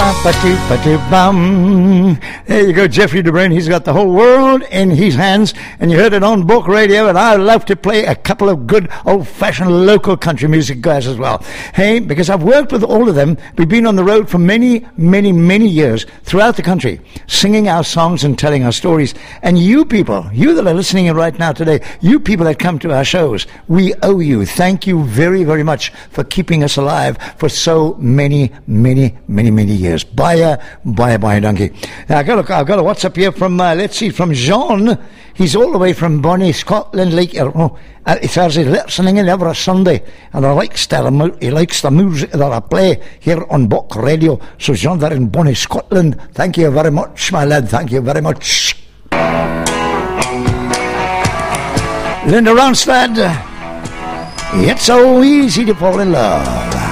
Ba-ba-ba-doo-ba-doo-bum. There you go, Jeffrey DeBrain. He's got the whole world in his hands, and you heard it on Book Radio, and I love to play a couple of good old-fashioned local country music guys as well. Hey, because I've worked with all of them. We've been on the road for many, many, many years throughout the country, singing our songs and telling our stories. And you people, you that are listening in right now today, you people that come to our shows, we owe you. Thank you very, very much for keeping us alive for so many, many, many, many years. Bye, donkey. I've got a WhatsApp here from, let's see, from Jean. He's all the way from Bonnie, Scotland. Like, it's Thursday, listening in every Sunday, and he likes the music that I play here on Book Radio. So Jean, there in Bonnie, Scotland, thank you very much, my lad. Thank you very much. Linda Ronstadt, it's so easy to fall in love.